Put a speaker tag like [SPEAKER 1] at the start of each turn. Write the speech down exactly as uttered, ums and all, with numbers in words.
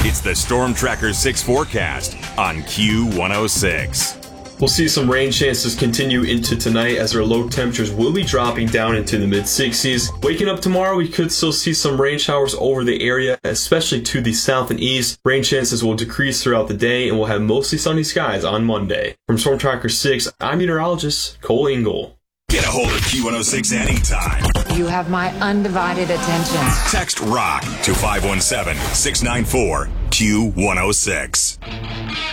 [SPEAKER 1] It's the Storm Tracker six forecast on Q one oh six.
[SPEAKER 2] We'll see some rain chances continue into tonight as our low temperatures will be dropping down into the mid sixties. Waking up tomorrow, we could still see some rain showers over the area, especially to the south and east. Rain chances will decrease throughout the day and we'll have mostly sunny skies on Monday. From Storm Tracker six, I'm meteorologist Cole Engel.
[SPEAKER 1] Get a hold of Q one oh six anytime.
[SPEAKER 3] You have my undivided attention.
[SPEAKER 1] Text ROCK to five one seven, six nine four, Q one oh six.